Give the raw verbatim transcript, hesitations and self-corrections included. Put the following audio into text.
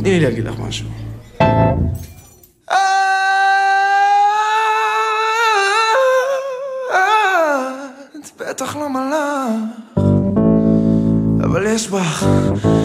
תני לי להגיד לך משהו. את בטח לא מלאך, אבל יש בך